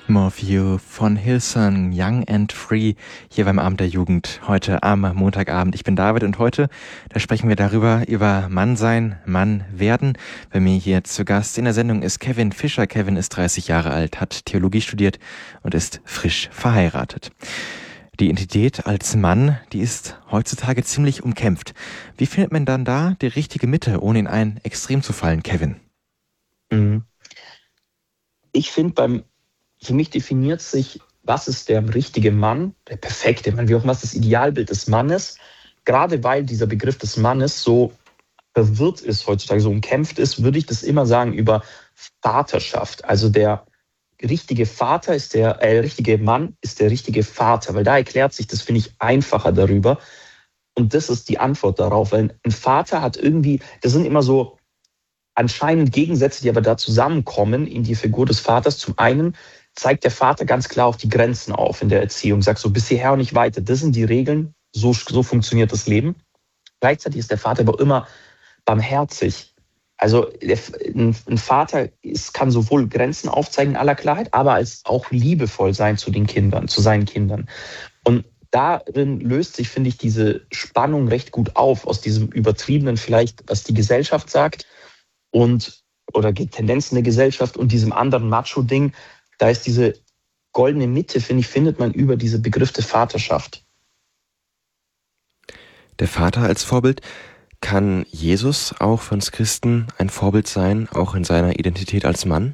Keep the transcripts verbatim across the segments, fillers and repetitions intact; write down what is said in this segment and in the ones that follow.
More View von Hillsong, Young and Free, hier beim Abend der Jugend, heute am Montagabend. Ich bin David und heute, da sprechen wir darüber, über Mann sein, Mann werden. Bei mir hier zu Gast in der Sendung ist Kevin Fischer. Kevin ist dreißig Jahre alt, hat Theologie studiert und ist frisch verheiratet. Die Identität als Mann, die ist heutzutage ziemlich umkämpft. Wie findet man dann da die richtige Mitte, ohne in ein Extrem zu fallen, Kevin? Ich finde beim Für mich definiert sich, was ist der richtige Mann, der perfekte Mann, wie auch immer, was ist das Idealbild des Mannes. Gerade weil dieser Begriff des Mannes so verwirrt ist heutzutage, so umkämpft ist, würde ich das immer sagen über Vaterschaft. Also der richtige Vater ist der, äh, richtige Mann ist der richtige Vater, weil da erklärt sich das, finde ich, einfacher darüber. Und das ist die Antwort darauf, weil ein Vater hat irgendwie, das sind immer so anscheinend Gegensätze, die aber da zusammenkommen in die Figur des Vaters. Zum einen zeigt der Vater ganz klar auch die Grenzen auf in der Erziehung, sagt so bis hierher und nicht weiter. Das sind die Regeln, so, so funktioniert das Leben. Gleichzeitig ist der Vater aber immer barmherzig. Also der, ein, ein Vater ist, kann sowohl Grenzen aufzeigen in aller Klarheit, aber als auch liebevoll sein zu den Kindern, zu seinen Kindern. Und darin löst sich, finde ich, diese Spannung recht gut auf, aus diesem Übertriebenen vielleicht, was die Gesellschaft sagt und oder Tendenzen der Gesellschaft und diesem anderen Macho-Ding. Da ist diese goldene Mitte, finde ich, findet man über diese Begriff der Vaterschaft. Der Vater als Vorbild. Kann Jesus auch für uns Christen ein Vorbild sein, auch in seiner Identität als Mann?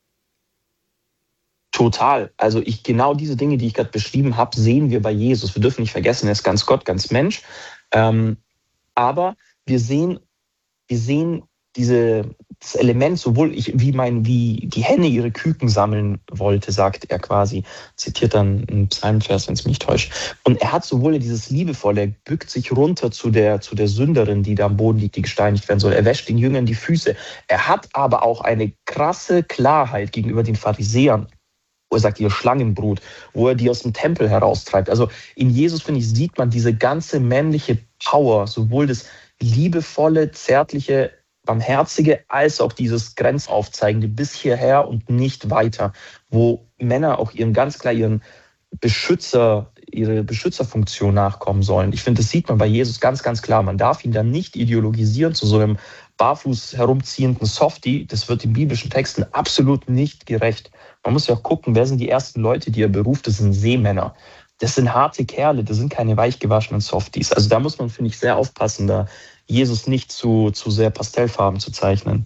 Total. Also ich genau diese Dinge, die ich gerade beschrieben habe, sehen wir bei Jesus. Wir dürfen nicht vergessen, er ist ganz Gott, ganz Mensch. Ähm, aber wir sehen, wir sehen diese, das Element, sowohl ich, wie mein, wie die Henne ihre Küken sammeln wollte, sagt er quasi, zitiert dann einen Psalmvers, wenn es mich nicht täuscht. Und er hat sowohl dieses Liebevolle, er bückt sich runter zu der, zu der Sünderin, die da am Boden liegt, die gesteinigt werden soll. Er wäscht den Jüngern die Füße. Er hat aber auch eine krasse Klarheit gegenüber den Pharisäern, wo er sagt, ihr Schlangenbrut, wo er die aus dem Tempel heraustreibt. Also in Jesus, finde ich, sieht man diese ganze männliche Power, sowohl das liebevolle, zärtliche, barmherzige, als auch dieses Grenzaufzeigende bis hierher und nicht weiter, wo Männer auch ihren ganz klar ihren Beschützer, ihre Beschützerfunktion nachkommen sollen. Ich finde, das sieht man bei Jesus ganz, ganz klar. Man darf ihn dann nicht ideologisieren zu so einem barfuß herumziehenden Softie. Das wird den biblischen Texten absolut nicht gerecht. Man muss ja auch gucken, wer sind die ersten Leute, die er beruft? Das sind Seemänner. Das sind harte Kerle, das sind keine weichgewaschenen Softies. Also da muss man, finde ich, sehr aufpassen, da Jesus nicht zu, zu sehr pastellfarben zu zeichnen.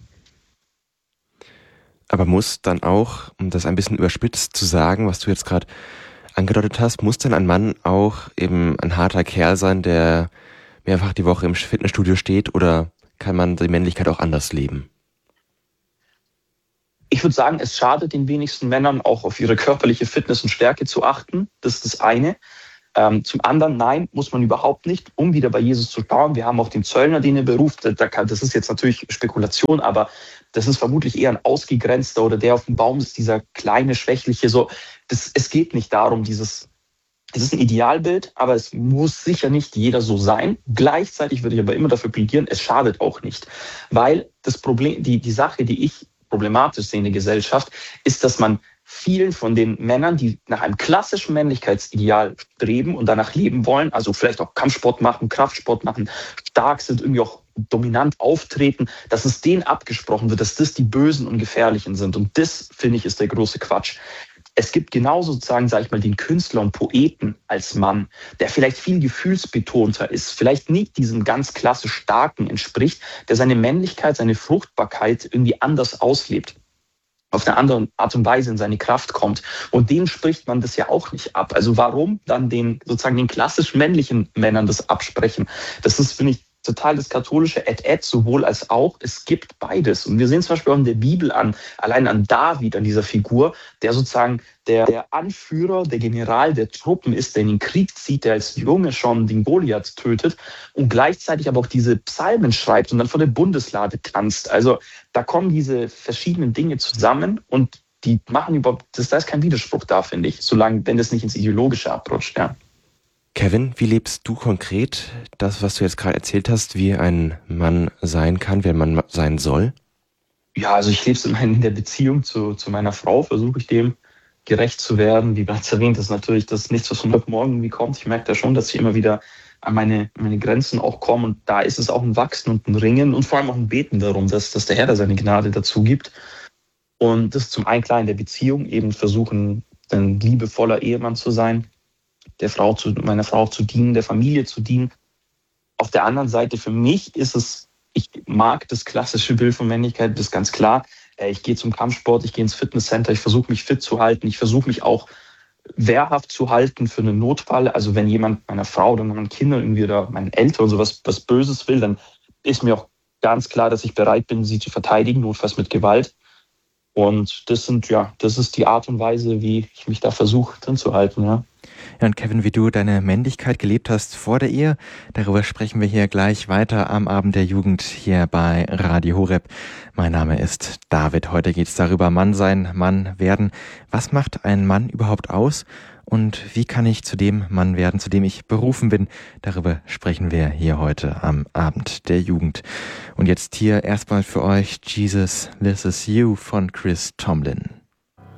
Aber muss dann auch, um das ein bisschen überspitzt zu sagen, was du jetzt gerade angedeutet hast, muss dann ein Mann auch eben ein harter Kerl sein, der mehrfach die Woche im Fitnessstudio steht, oder kann man die Männlichkeit auch anders leben? Ich würde sagen, es schadet den wenigsten Männern auch auf ihre körperliche Fitness und Stärke zu achten. Das ist das eine. Ähm, zum anderen, nein, muss man überhaupt nicht, um wieder bei Jesus zu schauen. Wir haben auch den Zöllner, den er beruft. Das ist jetzt natürlich Spekulation, aber das ist vermutlich eher ein Ausgegrenzter oder der auf dem Baum ist, dieser kleine, schwächliche. So, das, es geht nicht darum, dieses, es ist ein Idealbild, aber es muss sicher nicht jeder so sein. Gleichzeitig würde ich aber immer dafür plädieren, es schadet auch nicht. Weil das Problem, die, die Sache, die ich problematisch sehe in der Gesellschaft, ist, dass man vielen von den Männern, die nach einem klassischen Männlichkeitsideal streben und danach leben wollen, also vielleicht auch Kampfsport machen, Kraftsport machen, stark sind, irgendwie auch dominant auftreten, dass es denen abgesprochen wird, dass das die Bösen und Gefährlichen sind. Und das, finde ich, ist der große Quatsch. Es gibt genauso sozusagen, sage ich mal, den Künstler und Poeten als Mann, der vielleicht viel gefühlsbetonter ist, vielleicht nicht diesem ganz klassisch Starken entspricht, der seine Männlichkeit, seine Fruchtbarkeit irgendwie anders auslebt, auf eine andere Art und Weise in seine Kraft kommt. Und denen spricht man das ja auch nicht ab. Also warum dann den sozusagen den klassisch männlichen Männern das absprechen? Das ist, finde ich, total das katholische Et-Et, sowohl als auch. Es gibt beides. Und wir sehen zum Beispiel auch in der Bibel an, allein an David, an dieser Figur, der sozusagen der, der Anführer, der General der Truppen ist, der in den Krieg zieht, der als Junge schon den Goliath tötet und gleichzeitig aber auch diese Psalmen schreibt und dann vor der Bundeslade tanzt. Also da kommen diese verschiedenen Dinge zusammen und die machen überhaupt, das, da ist kein Widerspruch da, finde ich, solange, wenn das nicht ins Ideologische abrutscht, ja. Kevin, wie lebst du konkret das, was du jetzt gerade erzählt hast, wie ein Mann sein kann, wie ein Mann sein soll? Ja, also ich lebe es in der Beziehung zu, zu meiner Frau, versuche ich dem gerecht zu werden. Wie bereits erwähnt, ist natürlich das nichts, was von heute Morgen irgendwie kommt. Ich merke da schon, dass ich immer wieder an meine, meine Grenzen auch komme. Und da ist es auch ein Wachsen und ein Ringen und vor allem auch ein Beten darum, dass, dass der Herr da seine Gnade dazu gibt. Und das ist zum einen klar in der Beziehung, eben versuchen, ein liebevoller Ehemann zu sein, der Frau zu, meiner Frau zu dienen, der Familie zu dienen. Auf der anderen Seite, für mich ist es, ich mag das klassische Bild von Männlichkeit, das ist ganz klar. Ich gehe zum Kampfsport, ich gehe ins Fitnesscenter, ich versuche mich fit zu halten, ich versuche mich auch wehrhaft zu halten für einen Notfall. Also wenn jemand meiner Frau oder meinen Kindern irgendwie oder meinen Eltern so was, was Böses will, dann ist mir auch ganz klar, dass ich bereit bin, sie zu verteidigen, notfalls mit Gewalt. Und das sind, ja, das ist die Art und Weise, wie ich mich da versuche, drin zu halten, ja. Ja, und Kevin, wie du deine Männlichkeit gelebt hast vor der Ehe, darüber sprechen wir hier gleich weiter am Abend der Jugend hier bei Radio Horeb. Mein Name ist David. Heute geht es darüber, Mann sein, Mann werden. Was macht ein Mann überhaupt aus? Und wie kann ich zu dem Mann werden, zu dem ich berufen bin? Darüber sprechen wir hier heute am Abend der Jugend. Und jetzt hier erstmal für euch Jesus, This Is You von Chris Tomlin.